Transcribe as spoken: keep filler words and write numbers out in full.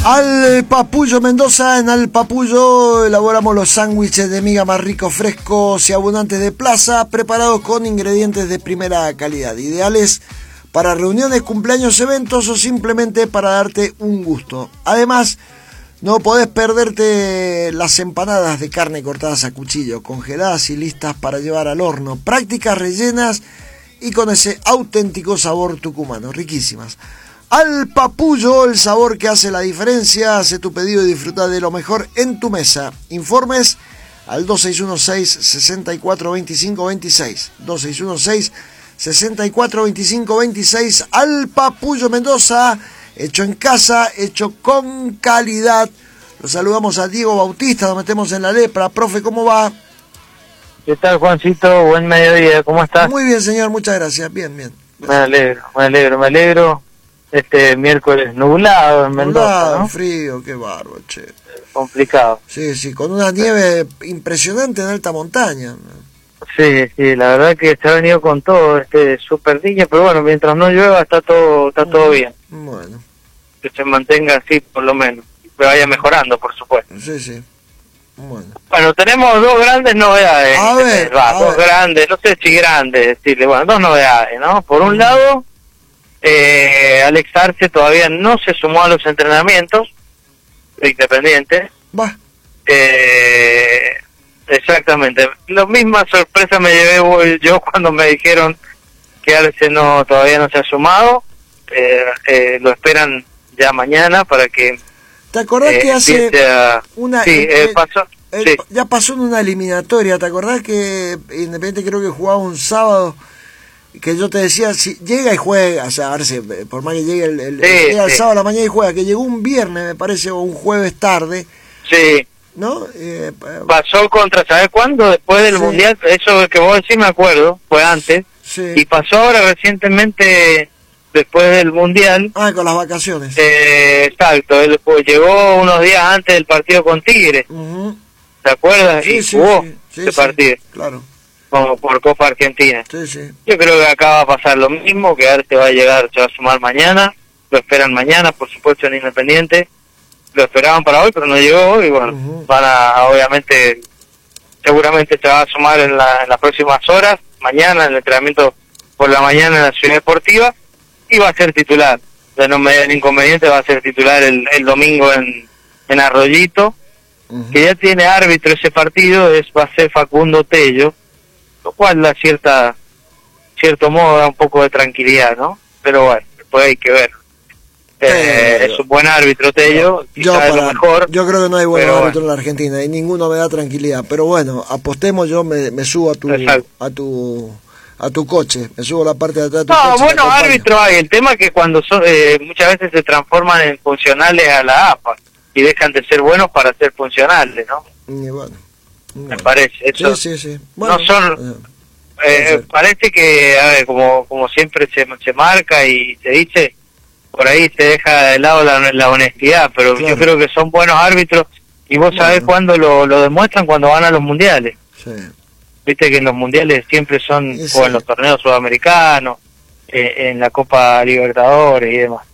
Al Papullo Mendoza. En Al Papullo elaboramos los sándwiches de miga más ricos, frescos y abundantes de plaza, preparados con ingredientes de primera calidad, ideales para reuniones, cumpleaños, eventos o simplemente para darte un gusto. Además, no podés perderte las empanadas de carne cortadas a cuchillo, congeladas y listas para llevar al horno, prácticas, rellenas y con ese auténtico sabor tucumano, riquísimas. Al Papullo, el sabor que hace la diferencia. Hace tu pedido y disfruta de lo mejor en tu mesa. Informes al dos seis uno seis, seis cuatro dos cinco dos seis. dos seis uno seis, seis cuatro dos cinco dos seis. Al Papullo Mendoza, hecho en casa, hecho con calidad. Los saludamos a Diego Bautista, nos metemos en la lepra. Profe, ¿cómo va? ¿Qué tal, Juancito? Buen mediodía, ¿cómo estás? Muy bien, señor, muchas gracias. Bien, bien. Gracias. Me alegro, me alegro, me alegro. Este miércoles nublado en Mendoza, nublado, ¿no? frío, qué bárbaro, che. Complicado. Sí, sí, con una nieve impresionante en alta montaña. Sí, sí, la verdad que se ha venido con todo este super niño, pero bueno, mientras no llueva está todo está todo bien. Bueno. Que se mantenga así por lo menos, que vaya mejorando, por supuesto. Sí, sí. Bueno. Bueno, tenemos dos grandes novedades. A ver, Va, a dos ver. grandes, no sé si grandes, decirle, bueno, dos novedades, ¿no? Por un lado, eh, Alex Arce todavía no se sumó a los entrenamientos de Independiente. Va. Eh, exactamente. La misma sorpresa me llevé yo cuando me dijeron que Arce no todavía no se ha sumado. Eh, eh, lo esperan ya mañana para que ¿Te acordás eh, que hace a... una... Sí, eh, eh, pasó... eh, sí. Ya pasó en una eliminatoria? ¿Te acordás que Independiente creo que jugaba un sábado? Que yo te decía, si llega y juega, o sea, a ver si, por más que llegue el, el, Sí, llega el sí. sábado a la mañana y juega, que llegó un viernes, me parece, o un jueves tarde, Sí, ¿no? Eh, pasó contra, ¿sabes cuándo? Después del Sí. Mundial, eso que vos decís me acuerdo, fue antes, sí. y pasó ahora recientemente, después del Mundial, Ah, con las vacaciones. eh, exacto, él pues, llegó unos días antes del partido con Tigre, Ujú. ¿te acuerdas? Sí, y sí, jugó sí, sí, ese sí, partido, claro. como por Copa Argentina. Sí, sí. Yo creo que acá va a pasar lo mismo, que Arce va a llegar, se va a sumar mañana, lo esperan mañana, por supuesto, en Independiente, lo esperaban para hoy, pero no llegó, y bueno, Ujú. van a, obviamente, seguramente se va a sumar en, la, en las próximas horas, mañana, en el entrenamiento por la mañana en la Ciudad Deportiva, y va a ser titular. De no me da inconveniente, va a ser titular el, el domingo en, en Arroyito, Ujú. que ya tiene árbitro ese partido, es va a ser Facundo Tello, lo cual da cierta, cierto modo da un poco de tranquilidad, ¿no? Pero bueno, después hay que ver. Eh, Pero- es un buen árbitro Tello, Yo, quizás es para- lo mejor. yo creo que no hay buen pero árbitro en la Argentina y ninguno me da tranquilidad. Pero bueno, apostemos, yo me, me subo a tu Exacto. a tu a tu coche, me subo a la parte de atrás de tu No, coche. te buenos acompaño. árbitros hay. El tema es que cuando son, eh, muchas veces se transforman en funcionales a la A F A y dejan de ser buenos para ser funcionales, ¿no? Y bueno, y Me bueno. parece. Eso, Sí, sí, sí. Bueno, no son... eh, eh, puede ser. parece que, a ver, como, como siempre se, se marca y se dice, por ahí se deja de lado la, la honestidad, pero Claro. yo creo que son buenos árbitros y vos sabés Bueno. cuándo lo, lo demuestran, cuando van a los mundiales. Sí. Viste que en los mundiales siempre son, Y sí. o en los torneos sudamericanos, eh, en la Copa Libertadores y demás.